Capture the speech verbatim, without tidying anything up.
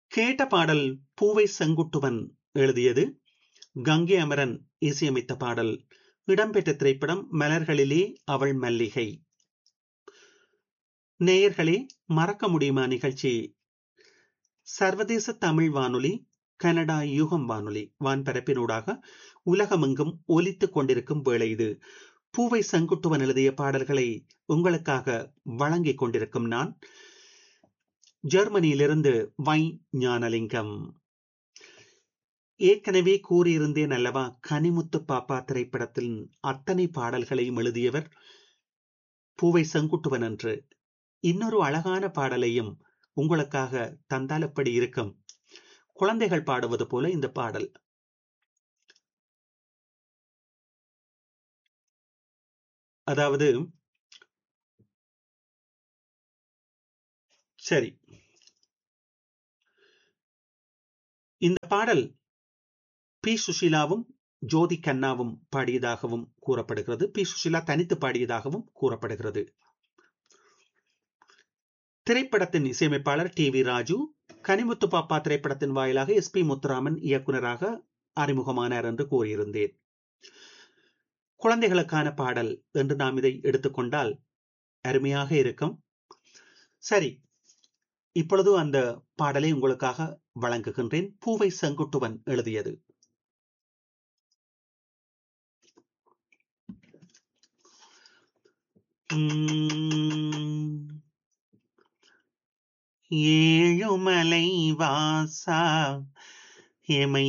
கேட்ட பாடல் பூவை செங்குட்டுவன் எழுதியது, கங்கை அமரன் இசையமைத்த பாடல். இடம்பெற்ற திரைப்படம் மலர்களிலே அவள் மல்லிகை. நேயர்களே, மறக்க முடியுமா நிகழ்ச்சி சர்வதேச தமிழ் வானொலி, கனடா யுகம் வானொலி வான்பரப்பினூடாக உலகமெங்கும் ஒலித்துக் கொண்டிருக்கும் வேளை இது. பூவை செங்குட்டுவன் எழுதிய பாடல்களை உங்களுக்காக வழங்கிக் கொண்டிருக்கும் நான் ஜெர்மனியிலிருந்து வை ஞானலிங்கம். ஏற்கனவே கூறியிருந்தேன் அல்லவா, கனிமுத்து பாப்பா திரைப்படத்தின் அத்தனை பாடல்களையும் எழுதியவர் பூவை செங்குட்டுவன் என்று. இன்னொரு அழகான பாடலையும் உங்களுக்காக தந்தால் எப்படி இருக்கும்? குழந்தைகள் பாடுவது போல இந்த பாடல். அதாவது, சரி, இந்த பாடல் பி சுஷீலாவும் ஜோதி கண்ணாவும் பாடியதாகவும் கூறப்படுகிறது. பி சுஷீலா தனித்து பாடியதாகவும் கூறப்படுகிறது. திரைப்படத்தின் இசையமைப்பாளர் டி வி ராஜு. கனிமுத்து பாப்பா திரைப்படத்தின் வாயிலாக எஸ் பி முத்துராமன் இயக்குநராக அறிமுகமானார் என்று கூறியிருந்தேன். குழந்தைகளுக்கான பாடல் என்று நாம் இதை எடுத்துக்கொண்டால் அருமையாக இருக்கும். சரி, இப்பொழுது அந்த பாடலை உங்களுக்காக வழங்குகின்றேன். பூவை செங்குட்டுவன் எழுதியது. ஏழுமலை வாசா எமை